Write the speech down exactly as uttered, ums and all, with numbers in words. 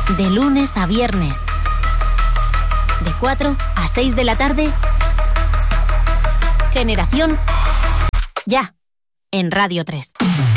De lunes a viernes. De cuatro a seis de la tarde. Generación Ya, en Radio tres.